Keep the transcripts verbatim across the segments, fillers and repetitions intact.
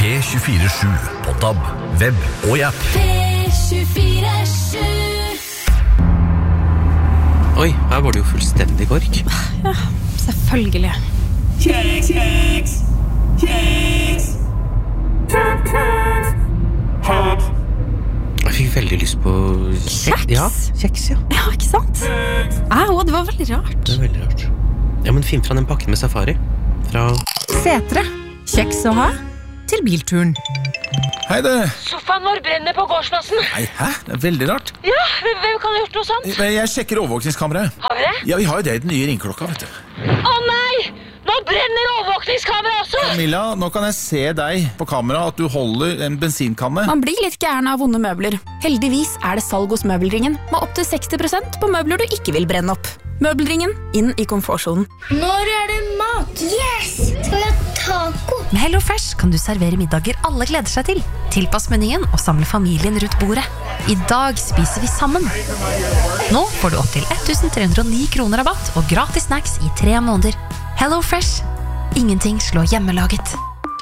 P tjuefire sju på D A B, web og i app. P tjuefire sju. Oi, her var det jo fullstendig kork. Ja, selvfølgelig. Kjeks, kjeks, kjeks. Kjeks, kjeks. Jeg fikk veldig lyst på Kjeks? Ja, kjeks, ja. Ja, ikke sant? Ja, det var veldig rart. Det er veldig rart. Ja, men finn fra den pakken med safari. Fra Setre. Kjeks å ha til bilturen. Hei du. Sofaen vår brenner på gårdsplassen. Nei, hæ? Det er veldig rart. Ja, hvem kan ha gjort noe sånt? Jeg sjekker overvåkningskameraet. Har vi det? Ja, vi har jo det i den nye ringklokka, vet du. Å nei! Nå brenner overvåkningskamera også! Milla, nå kan jeg se deg på kamera at du holder en bensinkanne. Man blir litt gæren av vonde møbler. Heldigvis er det salg hos Møbelringen, med opp til seksti prosent på møbler du ikke vil brenne opp. Møbelringen, inn i komfortsonen. Når er det mat? Yes! Skal vi ha taco? Med HelloFresh kan du servere middager alle gleder seg til. Tilpass menyen og samle familien rundt bordet. I dag spiser vi sammen. Nå får du opp til elleve hundre og ni kroner rabatt og gratis snacks i tre måneder. HelloFresh. Ingenting slår hjemmelaget.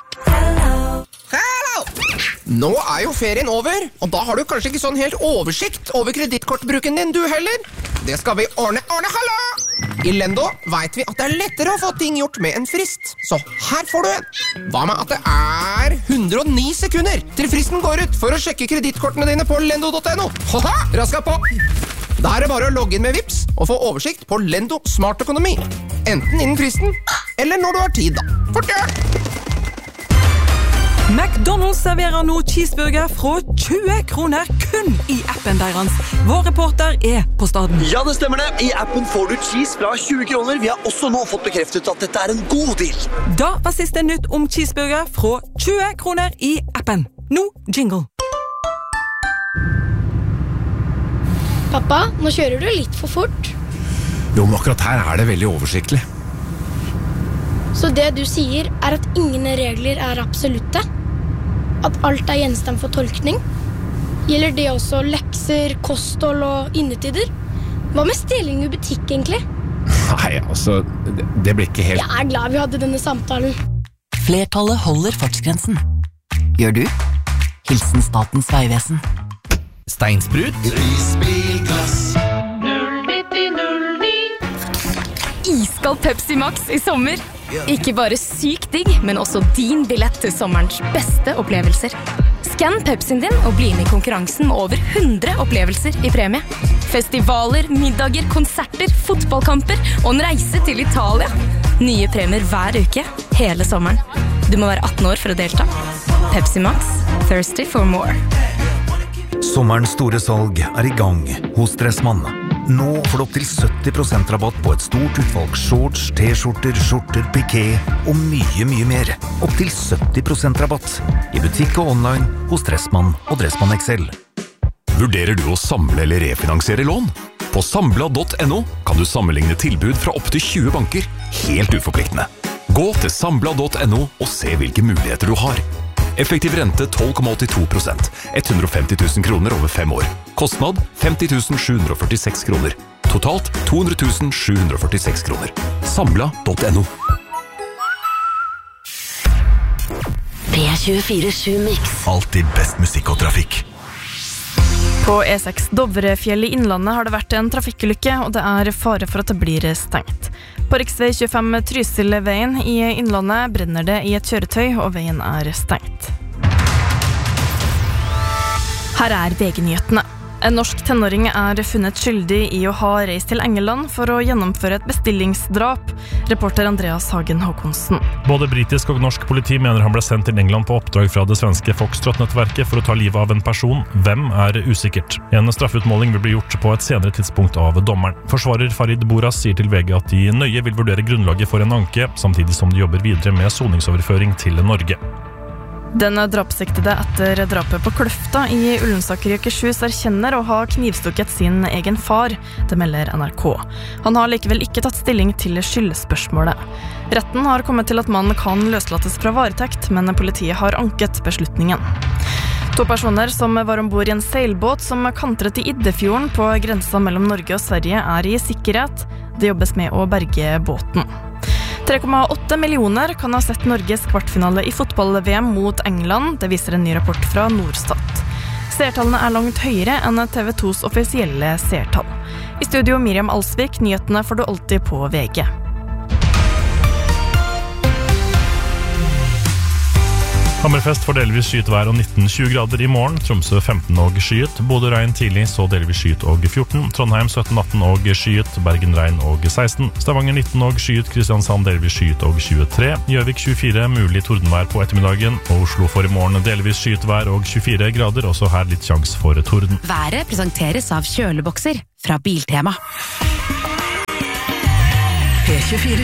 Nå er jo ferien over, og da har du kanskje ikke sånn helt oversikt over kredittkortbruken din, du heller. Det skal vi ordne, ordne, hallo! I Lendo vet vi at det er lettere å få ting gjort med en frist. Så her får du en. Hva med at det er hundre og ni sekunder til fristen går ut for å sjekke kredittkortene dine på lendo punktum no? Haha, raska på! Da er det bare å logge inn med Vips og få oversikt på Lendo Smart Økonomi. Enten innen fristen, eller når du har tid da. Fort gjør! McDonald's serverer nå cheeseburger fra tjue kroner kun i appen deres. Vår reporter er på staden. Ja, det stemmer det. I appen får du cheese fra tjue kroner. Vi har også nå fått bekreftet at dette er en god deal. Da var siste nytt om cheeseburger fra tjue kroner i appen. Nå jingle. Pappa, nå kjører du litt for fort. Jo, men akkurat her er det veldig oversiktlig. Så det du sier er at ingen regler er absolutte? At alt er gjenstand for tolkning? Gjelder det også lekser, kosthold og innetider? Hva med stjeling i butikk egentlig? Nei, altså, det, det blir ikke helt... Jeg er glad vi hadde denne samtalen. Flertallet holder fartsgrensen. Gjør du? Hilsen Statens Vegvesen. Steinsprut. Prisbilglass. null nitti null ni. Iskald Pepsi Max i sommer. Ikke bare sykt digg, men også din billett til sommerens beste opplevelser. Skann Pepsien din og bli med i konkurransen med over hundre opplevelser i premie. Festivaler, middager, konserter, fotballkamper og en reise til Italia. Nye premier hver uke, hele sommeren. Du må være atten år for å delta. Pepsi Max, thirsty for more. Sommerens store salg er i gang hos Dressmann. Nå får du opp til sytti prosent rabatt på et stort utvalg shorts, t-skjorter, skjorter, piké og mye, mye mer. Opp til sytti prosent rabatt i butikk og online hos Dressmann og Dressmann X L. Vurderer du å samle eller refinansiere lån? På sambla punktum no kan du sammenligne tilbud fra opp til tjue banker, helt uforpliktende. Gå til sambla punktum no og se hvilke muligheter du har. Effektiv rente tolv komma åttito prosent, hundre og femti tusen kroner over fem år. Kostnad femti tusen sju hundre og førtiseks kroner. Totalt to hundre tusen sju hundre og førtiseks kroner. Sambla punktum no. P tjuefire sju Mix. Alltid best musikk og trafikk. På E seks Dovrefjell i Innlandet har det vært en trafikkulykke, og det er fare for at det blir stengt. På riksvei tjuefem Trysilveien i Innlandet brenner det i et kjøretøy, og veien er stengt. Her er V G-nyhetene. En norsk tenåring er funnet skyldig i å ha reist til England for å gjennomføre et bestillingsdrap. Reporter Andreas Hagen Håkonsen. Både britisk og norsk politi mener han ble sendt til England på oppdrag fra det svenske Foxtrot-nettverket for å ta livet av en person. Hvem er usikkert. En straffeutmåling vil bli gjort på et senere tidspunkt av dommeren. Forsvarer Farid Boras sier til V G at de nøye vil vurdere grunnlaget for en anke, samtidig som de jobber videre med soningsoverføring til Norge. Den drapssiktede etter drapet på Kløfta i Ullensaker i Akershus erkjenner å ha knivstukket sin egen far, det melder N R K. Han har likevel ikke tatt stilling til skyldspørsmålet. Retten har kommet til at mannen kan løslates fra varetekt, men politiet har anket beslutningen. To personer som var ombord i en seilbåt som kantret i Iddefjorden på grensa mellom Norge og Sverige er i sikkerhet. Det jobbes med å berge båten. tre komma åtte millioner kan ha sett Norges kvartfinale i fotball-V M mot England, det viser en ny rapport fra Norstat. Seertallene er langt høyere enn T V tos offisielle seertall. I studio Miriam Alsvik, nyhetene får du alltid på V G. Hammerfest får delvis skyet vær og nitten til tjue grader i morgen. Tromsø femten og skyet. Bodø regn tidlig, så delvis skyet og fjorten. Trondheim sytten atten og skyet. Bergen regn og seksten. Stavanger nitten og skyet. Kristiansand delvis skyet og tjuetre. Gjøvik tjuefire, mulig tordenvær på ettermiddagen. Og Oslo får i morgen delvis skyet vær og tjuefire grader. Også her litt sjans for torden. Været presenteres av kjølebokser fra Biltema. P tjuefire.